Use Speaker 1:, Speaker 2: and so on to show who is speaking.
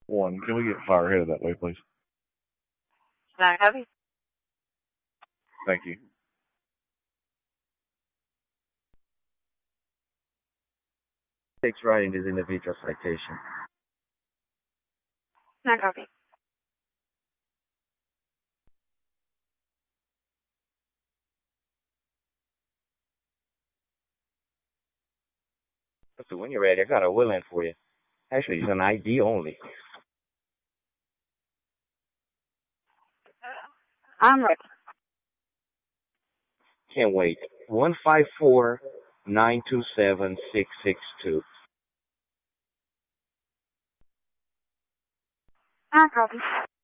Speaker 1: 1. Can we get fire headed that way, please?
Speaker 2: Not copy.
Speaker 1: Thank you.
Speaker 3: Takes writing this individual citation.
Speaker 2: Not copy.
Speaker 3: So when you're ready, I got a will in for you. Actually, it's an ID only.
Speaker 2: I'm ready.
Speaker 3: Can't wait. 154-927-662.
Speaker 2: Not copy.